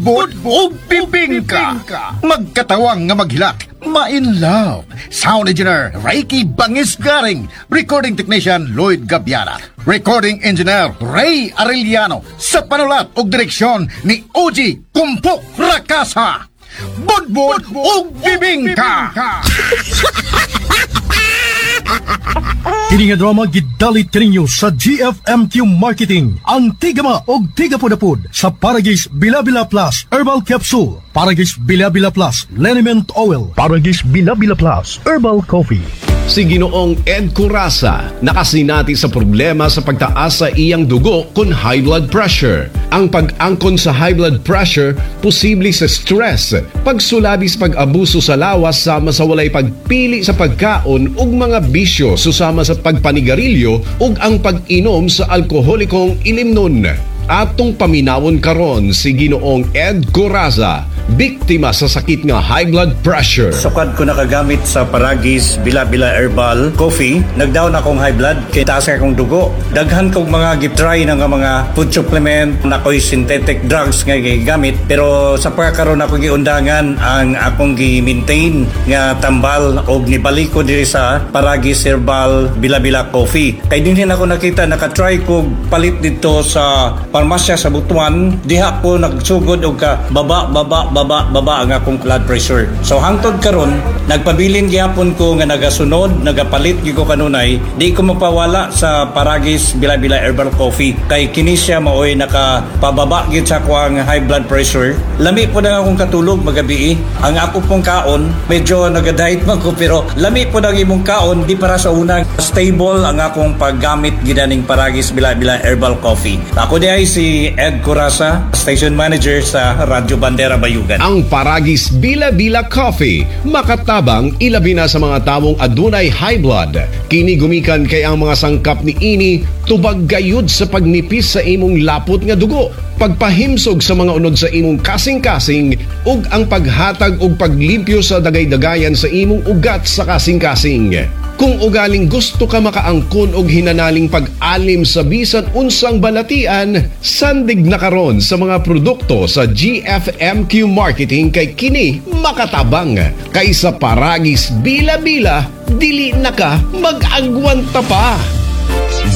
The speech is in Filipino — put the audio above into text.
budbud o bibingka. Magkatawang nga maghilak, ma-in love. Sound engineer Reiki Bangis Garing. Recording technician Lloyd Gabiana. Recording engineer Ray Arellano. Sa panulat o direksyon ni Oji Kumpok Rakasa. Budbud o bibingka. Kini nga drama gidalit kaninyo sa GFMQ Marketing. Ang tigama og tigapodapod sa Paragis Bila-Bila Plus Herbal Capsule, Paragis Bila-Bila Plus Liniment Oil, Paragis Bila-Bila Plus Herbal Coffee. Si Ginoong Ed Curasa nakasinati sa problema sa pagtaas sa iyang dugo kun high blood pressure. Ang pag-angkon sa high blood pressure posible sa stress, pagsulabi sa pag-abuso sa lawas sama sa walay pagpili sa pagkaon ug mga bisyo susama sa pagpanigarilyo ug ang pag-inom sa alkoholikong ilimnon. Atong paminawon karon si Ginoong Ed Curasa, biktima sa sakit nga high blood pressure. Sukad ko nakagamit sa Paragis Bila-Bila Herbal Coffee, nagdaon akong high blood kay taas akong dugo. Daghan kong mga gitry ng mga food supplement, nakoy synthetic drugs nga gigamit, pero sa pagkakaroon ako giundangan ang akong gi-maintain nga tambal og nibalik ko diri sa Paragis Herbal Bila-Bila Coffee. Kay dinhin ako nakita nakatry ko palit dito sa parmasya sa Butuan, diha ko nagsugod og ka baba ang akong blood pressure. So hangtod karon nagpabilin gyapon ko nga nagasunod, nagapalit gyud ko kanunay, di ko mapawala sa Paragis Bila-Bila Herbal Coffee kay kini siya maoy nakapababa gyud sa akong high blood pressure. Lami po na akong katulog magabi. Ang ako pong kaon medyo nagadiet man ko pero lami po nang imong kaon di para sa unang stable ang akong paggamit gidaning Paragis Bila-Bila Herbal Coffee. Ako di ay si Ed Curasa, station manager sa Radyo Bandera Bayugan. Ang Paragis Bila-Bila Coffee makatabang ilabi na sa mga tawong adunay high blood. Kini gumikan kay ang mga sangkap ni ini tubag gayud sa pagnipis sa imong lapot nga dugo, pagpahimsog sa mga unod sa imong kasing-kasing ug ang paghatag og paglimpyo sa dagay-dagayan sa imong ugat sa kasing-kasing. Kung ugaling gusto ka makaangkon og hinanaling pag-alim sa bisan unsang balatian, sandig na karon sa mga produkto sa GFMQ Marketing kay kini makatabang. Kaysa Paragis Bila-Bila, dili na ka mag-agwanta pa.